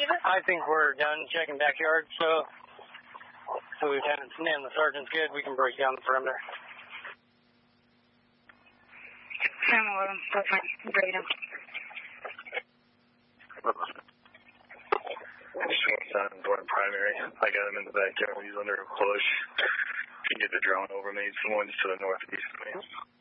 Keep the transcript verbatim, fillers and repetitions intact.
I think we're done checking backyard, so the lieutenant and the sergeant's good. We can break down the perimeter. ten eleven, that's fine. Break it down. Son, going primary. I got him in the backyard. He's under a bush. If you can get the drone over me, someone's to the northeast of me.